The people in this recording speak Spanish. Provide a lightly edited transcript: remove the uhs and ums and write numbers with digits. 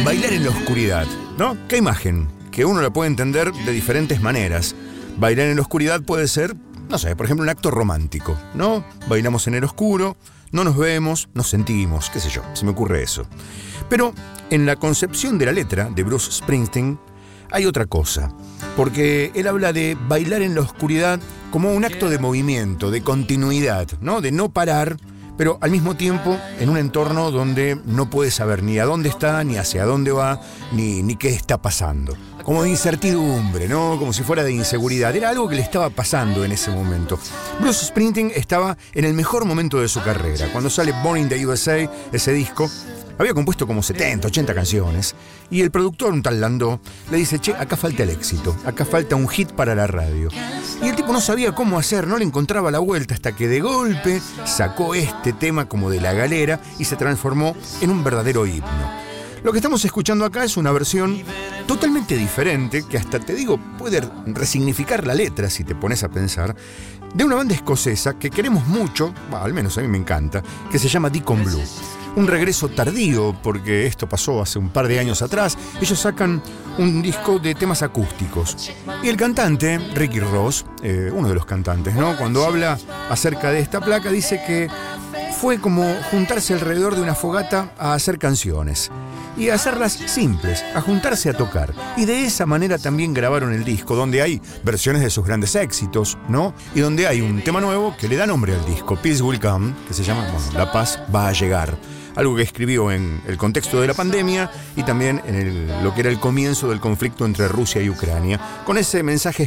Bailar en la oscuridad, ¿no? ¿Qué imagen? Que uno la puede entender de diferentes maneras. Bailar en la oscuridad puede ser, no sé, por ejemplo, un acto romántico, ¿no? Bailamos en el oscuro, no nos vemos, nos sentimos, qué sé yo, se me ocurre eso. Pero en la concepción de la letra de Bruce Springsteen hay otra cosa, porque él habla de bailar en la oscuridad como un acto de movimiento, de continuidad, ¿no? De no parar, pero al mismo tiempo en un entorno donde no puede saber ni a dónde está, ni hacia dónde va, ni qué está pasando. Como de incertidumbre, ¿no? Como si fuera de inseguridad. Era algo que le estaba pasando en ese momento. Bruce Springsteen estaba en el mejor momento de su carrera. Cuando sale Born in the USA, ese disco, había compuesto como 70, 80 canciones. Y el productor, un tal Landau, le dice, che, acá falta el éxito. Acá falta un hit para la radio. Y el tipo no sabía cómo hacer, no le encontraba la vuelta, hasta que de golpe sacó este tema como de la galera y se transformó en un verdadero himno. Lo que estamos escuchando acá es una versión totalmente diferente, que hasta te digo, puede resignificar la letra si te pones a pensar, de una banda escocesa que queremos mucho, al menos a mí me encanta, que se llama Deacon Blue. Un regreso tardío, porque esto pasó hace un par de años atrás. Ellos sacan un disco de temas acústicos. Y el cantante, Ricky Ross, uno de los cantantes, ¿no? Cuando habla acerca de esta placa, dice que fue como juntarse alrededor de una fogata a hacer canciones. Y a hacerlas simples, a juntarse a tocar. Y de esa manera también grabaron el disco, donde hay versiones de sus grandes éxitos, ¿no? Y donde hay un tema nuevo que le da nombre al disco, Peace Will Come, que se llama, La Paz va a llegar. Algo que escribió en el contexto de la pandemia y también en lo que era el comienzo del conflicto entre Rusia y Ucrania, con ese mensaje